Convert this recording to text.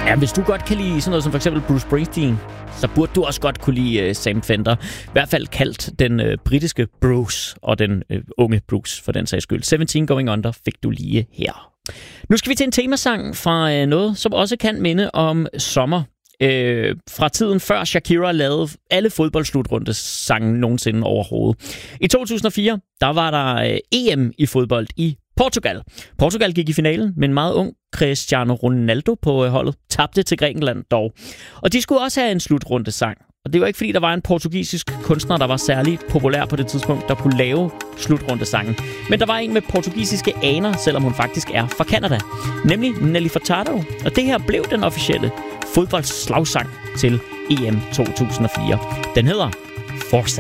Ja, hvis du godt kan lide sådan noget som for eksempel Bruce Springsteen, så burde du også godt kunne lide Sam Fender. I hvert fald kaldt den britiske Bruce, og den unge Bruce for den sags skyld. 17 Going Under fik du lige her. Nu skal vi til en temasang fra noget, som også kan minde om sommer. Fra tiden før Shakira lavede alle fodboldslutrundesange nogensinde overhovedet. I 2004, der var der EM i fodbold i Portugal. Portugal gik i finalen med en meget ung Cristiano Ronaldo på holdet. Tabte til Grækenland dog. Og de skulle også have en slutrundesang. Og det var ikke fordi, der var en portugisisk kunstner, der var særlig populær på det tidspunkt, der kunne lave slutrundesangen. Men der var en med portugisiske aner, selvom hun faktisk er fra Canada. Nemlig Nelly Furtado. Og det her blev den officielle fodboldslagsang til EM 2004. Den hedder Forza.